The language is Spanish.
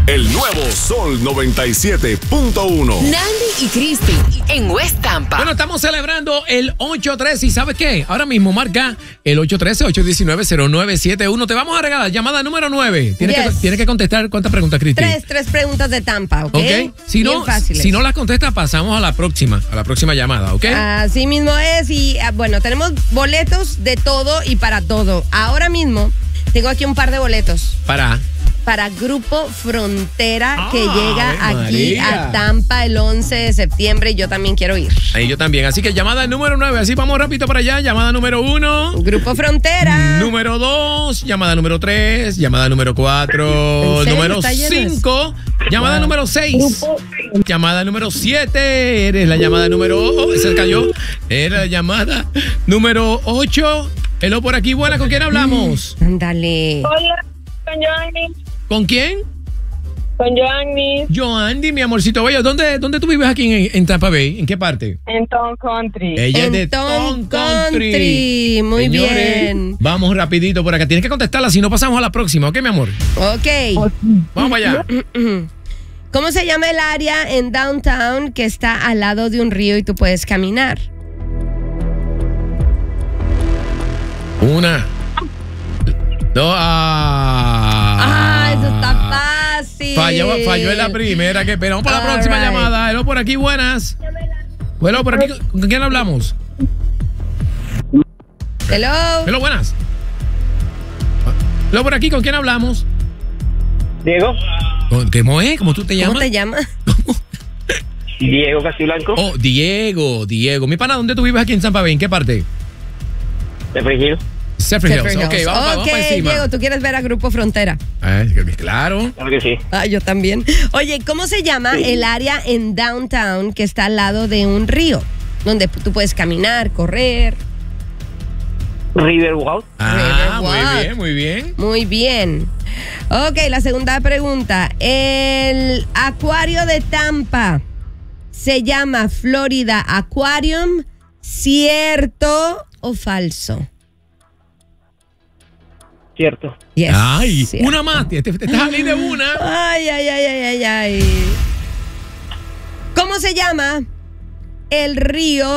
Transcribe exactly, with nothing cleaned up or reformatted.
El nuevo Sol noventa y siete punto uno. Nandy y Cristi en West Tampa. Bueno, estamos celebrando el ocho tres y ¿sabes qué? Ahora mismo marca el ocho uno tres, ocho uno nueve, cero nueve siete uno. Te vamos a regalar llamada número nueve. Tienes, Yes. que, tienes que contestar cuántas preguntas, Cristi. Tres, tres preguntas de Tampa, ¿ok? Ok. Si no, Bien fáciles. si no las contestas, pasamos a la próxima, a la próxima llamada, ¿ok? Así mismo es. Y ah, bueno, tenemos boletos de todo y para todo. Ahora mismo tengo aquí un par de boletos Para. para Grupo Frontera Ah, que llega Ave aquí María. a Tampa el once de septiembre y yo también quiero ir. Ahí yo también. Así que llamada número nueve. Así vamos rápido para allá. Llamada número uno. Grupo Frontera. Número dos, llamada número tres, llamada número cuatro, ¿En serio? número ¿Está lleno eso? cinco, llamada número seis, llamada número siete, eres la llamada número, oh, se cayó, era la llamada número ocho. Hello por aquí, buena, ¿con quién hablamos? Ándale. Hola, con Joanny. ¿Con quién? Con Joanny Joandy, mi amorcito bello, ¿dónde, dónde tú vives aquí en, en Tampa Bay? ¿En qué parte? en Town Country. Ella es de En Town Town Country. Country. Muy Señores, bien. vamos rapidito por acá, tienes que contestarla, si no pasamos a la próxima, ¿ok, mi amor? Ok. Vamos para allá. ¿Cómo se llama el área en downtown que está al lado de un río y tú puedes caminar? Una. Dos. Ah, Ah, eso está fácil. Falló, falló en la primera. Que esperamos para la All próxima right. llamada. Hello por aquí, buenas. Hello por aquí, ¿con quién hablamos? Hello. Hello, buenas. Hello por aquí, ¿con quién hablamos? Diego, ¿Con- ¿Cómo es? ¿Cómo tú te llamas? ¿Cómo te llamas? Diego Castiblanco, Oh, Diego, Diego. Mi pana, ¿dónde tú vives aquí en Tampa Bay? ¿En qué parte? de Frigil. Zephyrhills. Zephyrhills. Ok, vamos, pa- vamos Ok, para encima. Diego, ¿tú quieres ver a Grupo Frontera? Eh, claro. Claro que sí. Ah, yo también. Oye, ¿cómo se llama el área en downtown que está al lado de un río? Donde tú puedes caminar, correr. Riverwalk, Ah, muy Riverwalk. bien, muy bien. Muy bien. Ok, la segunda pregunta. El acuario de Tampa se llama Florida Aquarium. ¿Cierto o falso? cierto. Yes, Ay, cierto. una más. Te, te estás saliendo de una. Ay, ay, ay, ay, ay, ay. ¿Cómo se llama el río